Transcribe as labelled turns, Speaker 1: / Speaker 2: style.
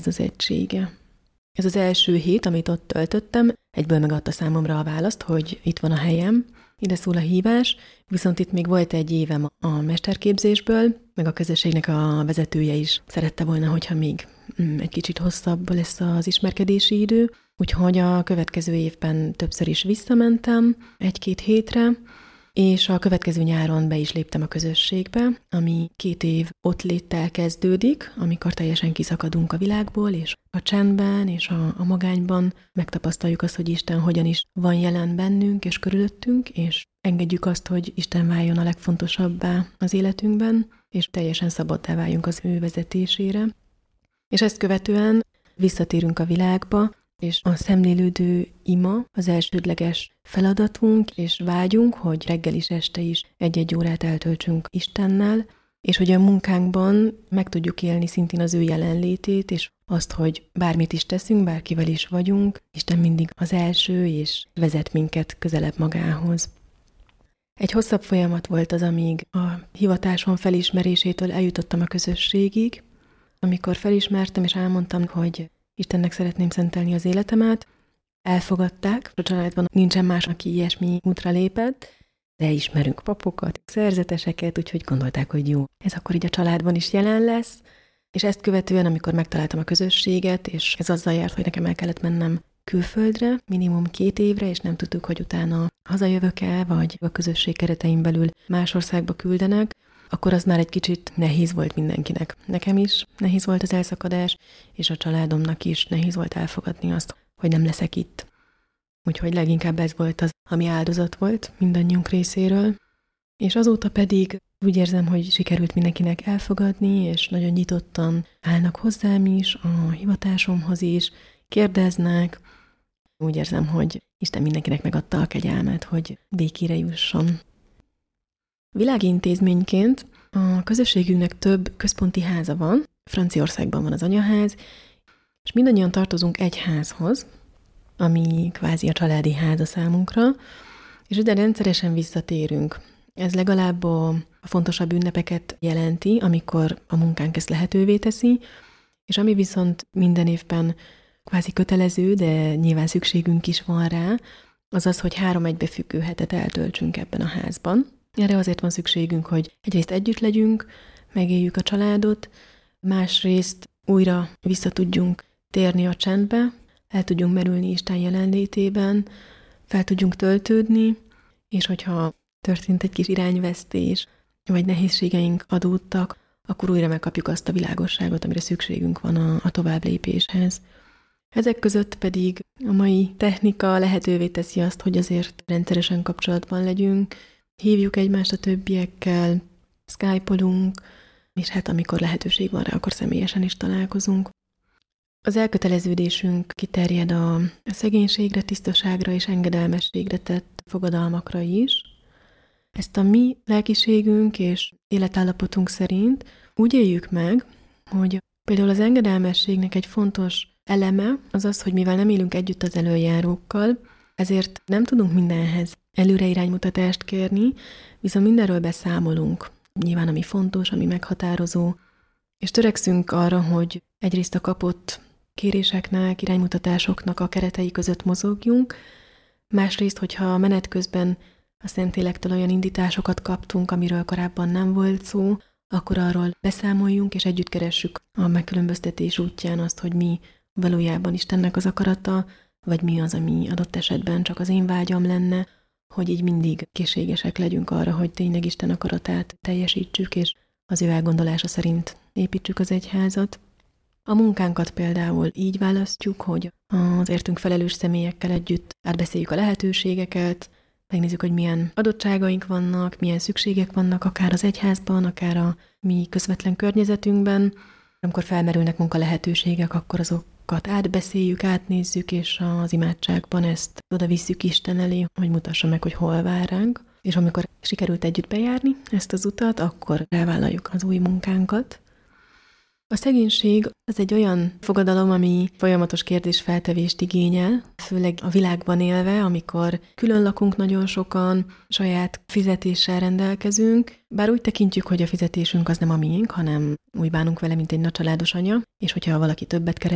Speaker 1: ez az egysége. Ez az első hét, amit ott töltöttem, egyből megadta számomra a választ, hogy itt van a helyem, ide szól a hívás, viszont itt még volt egy évem a mesterképzésből, meg a közösségnek a vezetője is szerette volna, hogyha még egy kicsit hosszabb lesz az ismerkedési idő, úgyhogy a következő évben többször is visszamentem, 1-2 hétre, és a következő nyáron be is léptem a közösségbe, ami 2 év ott léttel kezdődik, amikor teljesen kiszakadunk a világból, és a csendben és a magányban megtapasztaljuk azt, hogy Isten hogyan is van jelen bennünk és körülöttünk, és engedjük azt, hogy Isten váljon a legfontosabbá az életünkben, és teljesen szabaddá váljunk az ő vezetésére. És ezt követően visszatérünk a világba, és a szemlélődő ima az elsődleges feladatunk, és vágyunk, hogy reggel is, este is 1-1 órát eltöltsünk Istennel, és hogy a munkánkban meg tudjuk élni szintén az ő jelenlétét, és azt, hogy bármit is teszünk, bárkivel is vagyunk, Isten mindig az első, és vezet minket közelebb magához. Egy hosszabb folyamat volt az, amíg a hivatásom felismerésétől eljutottam a közösségig, amikor felismertem és elmondtam, hogy Istennek szeretném szentelni az életemet. Elfogadták, a családban nincsen más, aki ilyesmi útra lépett, de ismerünk papokat, szerzeteseket, úgyhogy gondolták, hogy jó, ez akkor így a családban is jelen lesz. És ezt követően, amikor megtaláltam a közösséget, és ez azzal járt, hogy nekem el kellett mennem külföldre, minimum 2 évre, és nem tudtuk, hogy utána hazajövök-e, vagy a közösség keretein belül más országba küldenek, akkor az már egy kicsit nehéz volt mindenkinek. Nekem is nehéz volt az elszakadás, és a családomnak is nehéz volt elfogadni azt, hogy nem leszek itt. Úgyhogy leginkább ez volt az, ami áldozat volt mindannyiunk részéről. És azóta pedig úgy érzem, hogy sikerült mindenkinek elfogadni, és nagyon nyitottan állnak hozzám is, a hivatásomhoz is, kérdeznek. Úgy érzem, hogy Isten mindenkinek megadta a kegyelmet, hogy békére jusson. Világi intézményként a közösségünknek több központi háza van, Franciaországban van az anyaház, és mindannyian tartozunk egy házhoz, ami kvázi a családi ház a számunkra, és ide rendszeresen visszatérünk. Ez legalább a fontosabb ünnepeket jelenti, amikor a munkánk ezt lehetővé teszi, és ami viszont minden évben kvázi kötelező, de nyilván szükségünk is van rá, az az, hogy 3 egybefüggő hetet eltöltsünk ebben a házban. Erre azért van szükségünk, hogy egyrészt együtt legyünk, megéljük a családot, másrészt újra vissza tudjunk térni a csendbe, el tudjunk merülni Isten jelenlétében, fel tudjunk töltődni, és hogyha történt egy kis irányvesztés, vagy nehézségeink adódtak, akkor újra megkapjuk azt a világosságot, amire szükségünk van a továbblépéshez. Ezek között pedig a mai technika lehetővé teszi azt, hogy azért rendszeresen kapcsolatban legyünk, hívjuk egymást a többiekkel, skype-olunk, és hát amikor lehetőség van rá, akkor személyesen is találkozunk. Az elköteleződésünk kiterjed a szegénységre, tisztaságra és engedelmességre tett fogadalmakra is. Ezt a mi lelkiségünk és életállapotunk szerint úgy éljük meg, hogy például az engedelmességnek egy fontos eleme az az, hogy mivel nem élünk együtt az elöljárókkal, ezért nem tudunk mindenhez előre iránymutatást kérni, viszont mindenről beszámolunk. Nyilván ami fontos, ami meghatározó, és törekszünk arra, hogy egyrészt a kapott kéréseknek, iránymutatásoknak a keretei között mozogjunk, másrészt, hogyha menet közben a Szentlélektől olyan indításokat kaptunk, amiről korábban nem volt szó, akkor arról beszámoljunk, és együtt keressük a megkülönböztetés útján azt, hogy mi valójában Istennek az akarata, vagy mi az, ami adott esetben csak az én vágyam lenne, hogy így mindig készségesek legyünk arra, hogy tényleg Isten akaratát teljesítsük, és az ő elgondolása szerint építsük az egyházat. A munkánkat például így választjuk, hogy az értünk felelős személyekkel együtt átbeszéljük a lehetőségeket, megnézzük, hogy milyen adottságaink vannak, milyen szükségek vannak akár az egyházban, akár a mi közvetlen környezetünkben. Amikor felmerülnek munka lehetőségek, akkor azokat átbeszéljük, átnézzük, és az imádságban ezt oda visszük Isten elé, hogy mutassa meg, hogy hol vár ránk. És amikor sikerült együtt bejárni ezt az utat, akkor rávállaljuk az új munkánkat. A szegénység az egy olyan fogadalom, ami folyamatos kérdésfeltevést igényel, főleg a világban élve, amikor külön lakunk nagyon sokan, saját fizetéssel rendelkezünk, bár úgy tekintjük, hogy a fizetésünk az nem a miénk, hanem úgy bánunk vele, mint egy nagycsaládos anya, és hogyha valaki többet keres,